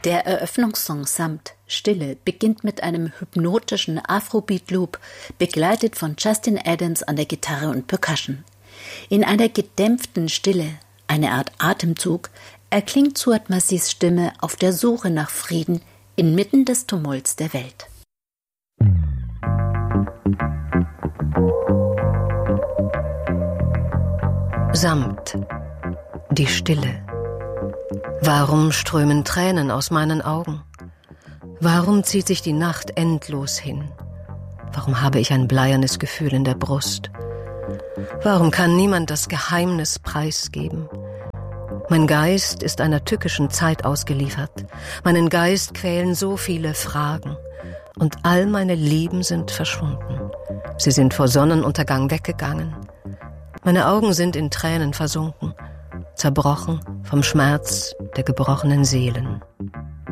Der Eröffnungssong Samt, Stille beginnt mit einem hypnotischen Afrobeat-Loop, begleitet von Justin Adams an der Gitarre und Percussion. In einer gedämpften Stille, eine Art Atemzug, erklingt Suat Massis Stimme auf der Suche nach Frieden inmitten des Tumults der Welt. Samt, die Stille. Warum strömen Tränen aus meinen Augen? Warum zieht sich die Nacht endlos hin? Warum habe ich ein bleiernes Gefühl in der Brust? Warum kann niemand das Geheimnis preisgeben? Mein Geist ist einer tückischen Zeit ausgeliefert. Meinen Geist quälen so viele Fragen. Und all meine Lieben sind verschwunden. Sie sind vor Sonnenuntergang weggegangen. Meine Augen sind in Tränen versunken, zerbrochen vom Schmerz der gebrochenen Seelen.